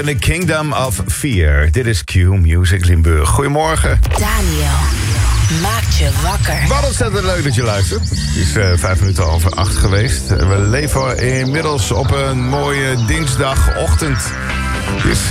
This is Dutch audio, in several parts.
The Kingdom of Fear. Dit is Q Music Limburg. Goedemorgen. Daniel maakt je wakker. Wat ontzettend leuk dat je luistert. Het is 8:05 geweest. We leven inmiddels op een mooie dinsdagochtend. Het is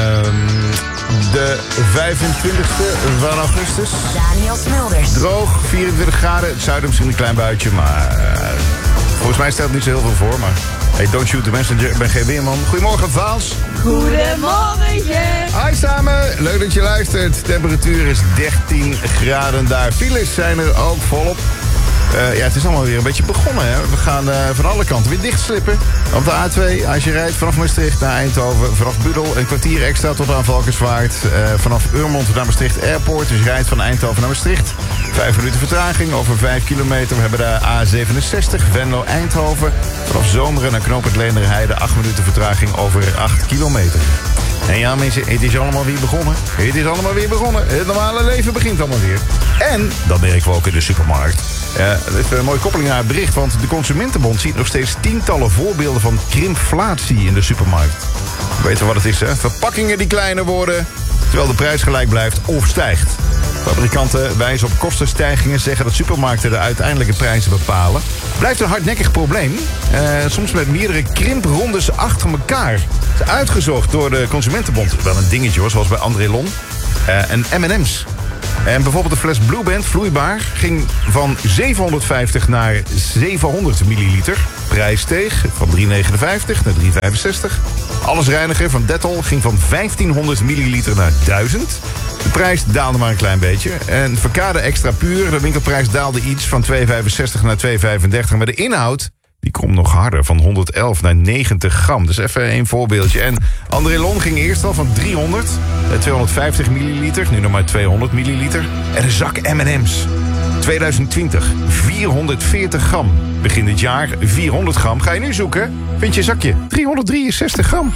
de 25e van augustus. Daniel Smulders. Droog, 24 graden. Het zuiden misschien een klein buitje, maar volgens mij stelt het niet zo heel veel voor. Maar hey, don't shoot the messenger. Ik ben geen weerman. Goedemorgen, Vaals. Goedemorgen. Hi samen, leuk dat je luistert. De temperatuur is 13 graden daar. Files zijn er ook volop. Ja, het is allemaal weer een beetje begonnen. Hè? We gaan van alle kanten weer dichtslippen. Op de A2, als je rijdt vanaf Maastricht naar Eindhoven, vanaf Budel een kwartier extra tot aan Valkenswaard. Vanaf Urmond naar Maastricht Airport, dus je rijdt van Eindhoven naar Maastricht. 5 minuten vertraging over 5 kilometer. We hebben de A67, Venlo-Eindhoven. Vanaf Zomeren naar knooppunt Leenderheide, 8 minuten vertraging over 8 kilometer. En ja mensen, het is allemaal weer begonnen. Het is allemaal weer begonnen. Het normale leven begint allemaal weer. En, dat merken we ook in de supermarkt. Dat is een mooie koppeling naar het bericht, want de Consumentenbond ziet nog steeds tientallen voorbeelden van krimflatie in de supermarkt. We weten wat het is, hè? Verpakkingen die kleiner worden, terwijl de prijs gelijk blijft of stijgt. Fabrikanten wijzen op kostenstijgingen, zeggen dat supermarkten de uiteindelijke prijzen bepalen. Blijft een hardnekkig probleem. Soms met meerdere krimprondes achter elkaar. Het is uitgezocht door de Consumentenbond. Wel een dingetje hoor, zoals bij André Lon. En M&M's. En bijvoorbeeld de fles Blue Band, vloeibaar, ging van 750 naar 700 milliliter. Prijs steeg van 3,59 naar 3,65. Allesreiniger van Dettol ging van 1500 milliliter naar 1000. De prijs daalde maar een klein beetje. En Verkade Extra Puur, de winkelprijs daalde iets van 2,65 naar 2,35. Maar de inhoud, die komt nog harder, van 111 naar 90 gram. Dus even een voorbeeldje. En André Lon ging eerst al van 300 naar 250 milliliter. Nu nog maar 200 milliliter. En een zak M&M's. 2020, 440 gram. Begin dit jaar, 400 gram. Ga je nu zoeken, vind je een zakje. 363 gram.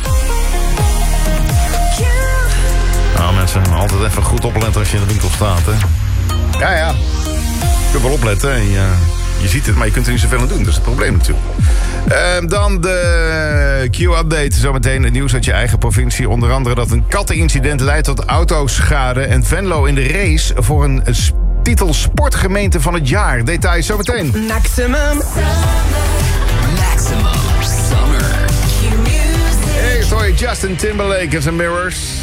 Nou mensen, altijd even goed opletten als je in de winkel staat. Hè. Ja. Je kunt wel opletten en je ziet het, maar je kunt er niet zoveel aan doen. Dat is het probleem natuurlijk. Dan de Q-update. Zometeen het nieuws uit je eigen provincie. Onder andere dat een kattenincident leidt tot autoschade. En Venlo in de race voor een titel sportgemeente van het jaar. Details zometeen. Maximum Summer. Hey, sorry, Justin Timberlake en zijn Mirrors.